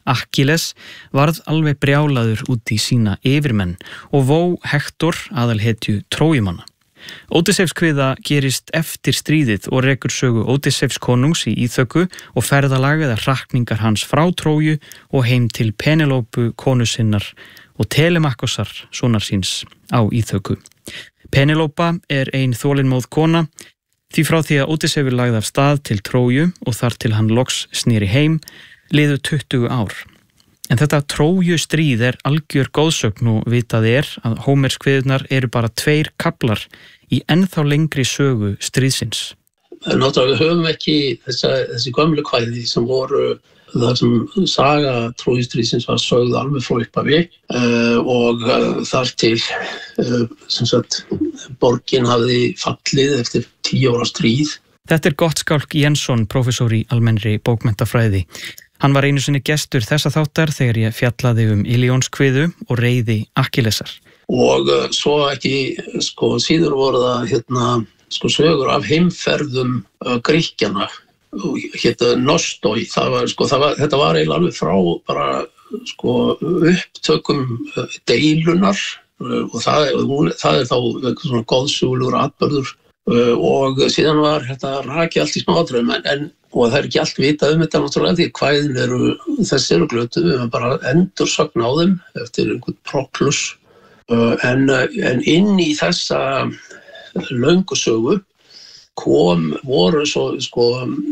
Akkilles, varð alveg brjálaður út í sína yfirmenn og vó Hektor, aðalhetju Trójumanna. Ódysseifskviða gerist eftir stríðið og rekur sögu Ódysseifs konungs í Íþöku og ferðalag eða hrakningar hans frá Tróju og heim til Penelópu konu sinnar og Telemakkosar sonar síns á Íþöku. Penelópa ein þolinmóð kona, því frá því að Ódysseifur lagði af stað til Tróju og þar til hann loks sneri heim, liðu 20 ár. En þetta Tróju stríð algjör góðsögn og vitað að Hómerskviðurnar eru bara 2 kaflar í ennþá lengri sögu stríðsins. Náttúrulega við höfum ekki þessi gömlu kvæði sem voru þar sem saga Trójustríðsins var sögð alveg frá upphafi og þar til sem sagt borgin hafði fallið eftir 10 ára stríð. Þetta Gottskálk Jensson, prófessor í almennri bókmenntafræði. Hann var einu sinni gestur þessa þáttar þegar ég fjallaði Ilíónskviðu og reiði Akkillesar. Og svo ekki síður voru það sögur af heimferðum Grikkjana og Nostoi. Þetta var eiginlega alveg frá bara upptökum deilunar og það þá svona góðsögulegur atburður og síðan var þetta rakið allt í smáatriðum og það ekki allt vitað þetta náttúrulega því kvæðin þessi eru glötuð, við höfum bara endursögn á þeim eftir einhvern Proklus en inn í þessa löngu sögu voru svo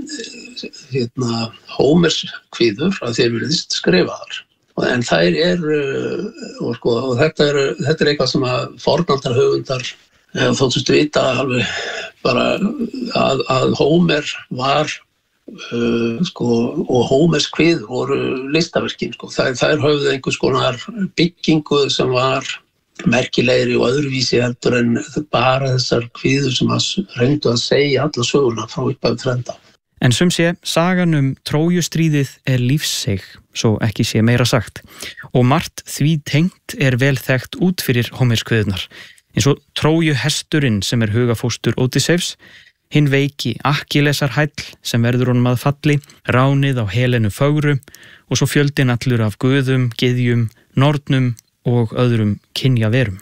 Hómerskviður að þeir virðist skrifaðar en þær og þetta eitthvað sem að fornaldar höfundar þóttust vita alveg bara að Hómer var og Hómerskviður voru listaverkin þær höfðu einhvers konar byggingu sem var merkilegri og öðruvísi heldur en bara þessar kviður sem reyndu að segja alla söguna frá upphafi trenda. En sé, sagan Trójustríðið lífseig, svo ekki sé meira sagt og margt því tengt vel þekkt út fyrir Hómerskviðurnar. Eins og Trójuhesturinn sem hugafóstur Ódysseifs, hinn veiki Akkillesarhæll sem verður honum að falli, ránið á Helenu fögru og svo fjöldinn allur af guðum, gyðjum, nornum og öðrum kynjaverum.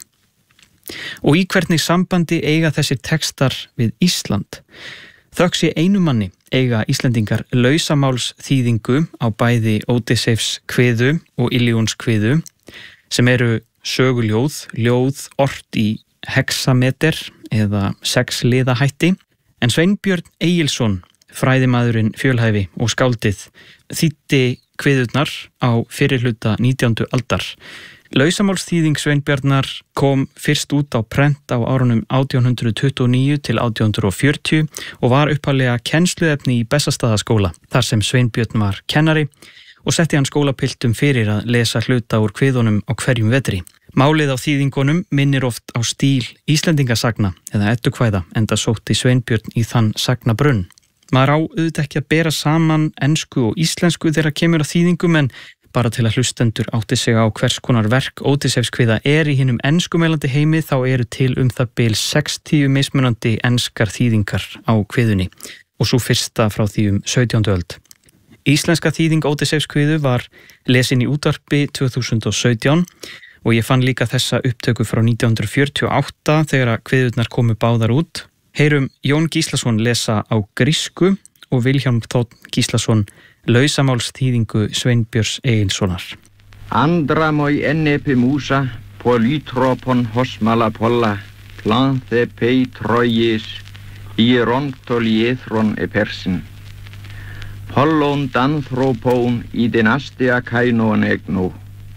Og í hvernig sambandi eiga þessir textar við Ísland? Þökk sé einum manni eiga Íslendingar lausamálsþýðingu á bæði Ódysseifs kviðu og Ilíónskviðu sem söguljóð, ljóð ort í hexameter eða 6 liðahætti, en Sveinbjörn Egilsson, fræðimaðurinn fjölhæfi og skáldið, þýddi kviðurnar á fyrrihluta 19. aldar. Lausamálsþýðing Sveinbjarnar kom fyrst út á prent á árunum 1829 til 1840 og var upphaflega kennsluefni í Bessastaðaskóla, þar sem Sveinbjörn var kennari og setti hann skólapiltum fyrir að lesa hluta úr kviðunum á hverjum vetri. Málið á þýðingunum minnir oft á stíl Íslendingasagna eða eddukvæða enda sótti Sveinbjörn í þann sagnabrunn. Maður á auðvitað ekki að bera saman ensku og íslensku þegar kemur að þýðingum en bara til að hlustendur átti sig á hvers konar verk Ódysseifskviða í hinum enskumælandi heimi þá eru til það bil 60 mismunandi enskar þýðingar á kviðunni og svo fyrsta frá því 17. öld. Íslenska þýðing Ódysseifskviðu var lesin í útvarpi 2017 og ég fann líka þessa upptöku frá 1948 þegar kviðurnar komu báðar út. Heyrum Jón Gíslason lesa á grísku og Vilhjálm Þ. Gíslason lausamálsþýðingu Sveinbjörns Egilssonar. Andramoi ennepi musa, polytropon hosmala polla, planthe pei troies, hierontoliethron persin. Pollon danthropon I dynastia kainon egno.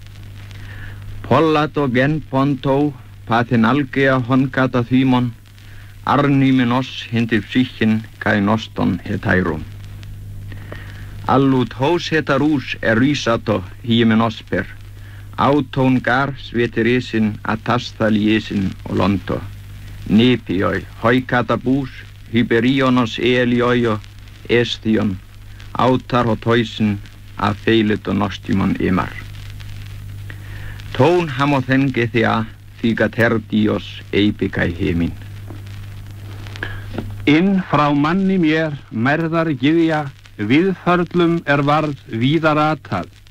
Pollato genponto, pathenalgea honkata thymon, arnymenos hindir psychen kainoston hetairon. Allut hos hetarús rysato hímenosper, átón gar sveterisin atastaliesin og londo, nepioi, hoikatabús, hyperionos elioio, estion, átar og toisin að feilit og nostimon imar. Tón hamothengi þea þýga terdios eipika í heimin. Inn frá manni mér merðar gyðja, viðförlum varð víðar atað.